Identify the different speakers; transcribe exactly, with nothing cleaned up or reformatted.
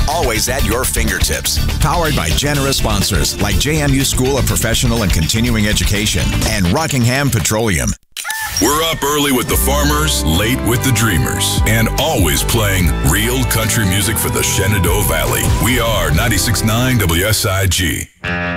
Speaker 1: always at your fingertips. Powered by generous sponsors like J M U School of Professional and Continuing Education and Rockingham Petroleum.
Speaker 2: We're up early with the farmers, late with the dreamers, and always playing real country music for the Shenandoah Valley. We are ninety-six point nine W S I G.